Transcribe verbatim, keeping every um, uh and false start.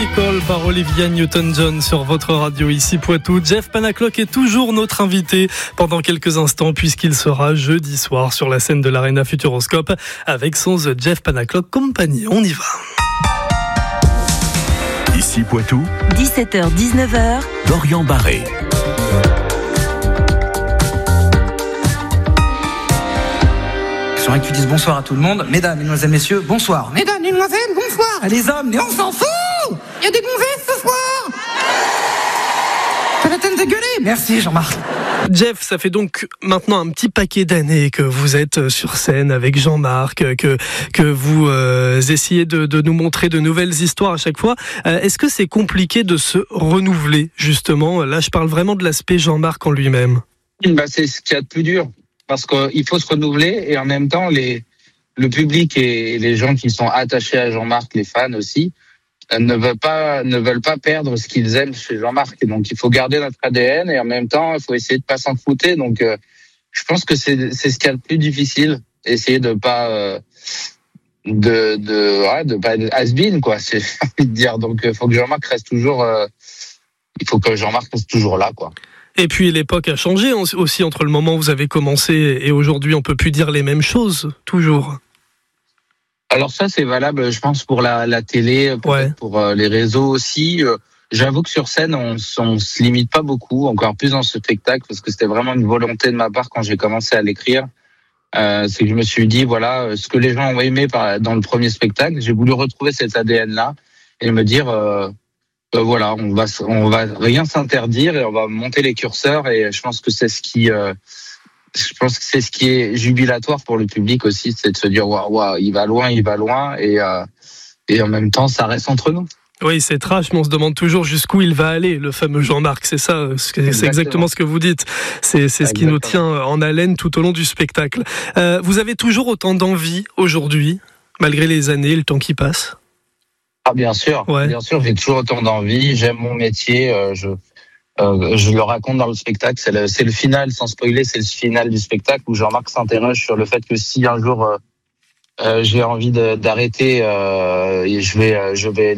Call par Olivia Newton-John sur votre radio ici Poitou. Jeff Panaclock est toujours notre invité pendant quelques instants puisqu'il sera jeudi soir sur la scène de l'Arena Futuroscope avec son The Jeff Panaclock Company. On y va. Ici Poitou, dix-sept heures dix-neuf heures, Dorian Barré. Sur que tu dises bonsoir à tout le monde. Mesdames, mesdemoiselles, messieurs, bonsoir. Mesdames, mesdemoiselles, bonsoir. Et les hommes, mais on s'en fout. Il y a des gonzesses ce soir. Pas la peine de gueuler. Merci Jean-Marc. Jeff, ça fait donc maintenant un petit paquet d'années que vous êtes sur scène avec Jean-Marc, que que vous euh, essayez de, de nous montrer de nouvelles histoires à chaque fois. Euh, est-ce que c'est compliqué de se renouveler, justement ? Là, je parle vraiment de l'aspect Jean-Marc en lui-même. Bah, c'est ce qu'il y a de plus dur, parce qu'il faut se renouveler et en même temps, les, le public et les gens qui sont attachés à Jean-Marc, les fans aussi, ne veulent pas ne veulent pas perdre ce qu'ils aiment chez Jean-Marc. Et donc il faut garder notre A D N et en même temps il faut essayer de pas s'en foutre. Donc euh, je pense que c'est c'est ce qu'il y a de plus difficile, essayer de pas euh, de de ouais, de pas être has-been quoi, c'est j'ai envie de dire. Donc il faut que Jean-Marc reste toujours euh, il faut que Jean-Marc reste toujours là quoi. Et puis l'époque a changé aussi entre le moment où vous avez commencé et aujourd'hui, on peut plus dire les mêmes choses toujours. Alors ça, c'est valable, je pense, pour la, la télé, ouais. pour euh, les réseaux aussi. Euh, j'avoue que sur scène, on, on se limite pas beaucoup, encore plus dans ce spectacle, parce que c'était vraiment une volonté de ma part quand j'ai commencé à l'écrire. Euh, c'est que je me suis dit, voilà, ce que les gens ont aimé par, dans le premier spectacle, j'ai voulu retrouver cet A D N-là et me dire, euh, euh, voilà, on va, on va rien s'interdire et on va monter les curseurs. Et je pense que c'est ce qui... Euh, Je pense que c'est ce qui est jubilatoire pour le public aussi, c'est de se dire waouh, waouh, il va loin, il va loin, et euh, et en même temps, ça reste entre nous. Oui, c'est trash, mais on se demande toujours jusqu'où il va aller, le fameux Jean-Marc. C'est ça, c'est exactement, exactement ce que vous dites. C'est c'est ce qui nous tient en haleine tout au long du spectacle. Euh, vous avez toujours autant d'envie aujourd'hui, malgré les années, le temps qui passe? Ah bien sûr, ouais. bien sûr, j'ai toujours autant d'envie. J'aime mon métier. Euh, je Euh, je le raconte dans le spectacle, c'est le, c'est le final, sans spoiler, c'est le final du spectacle où Jean-Marc s'interroge sur le fait que si un jour euh, euh, j'ai envie de, d'arrêter, euh, je vais, je vais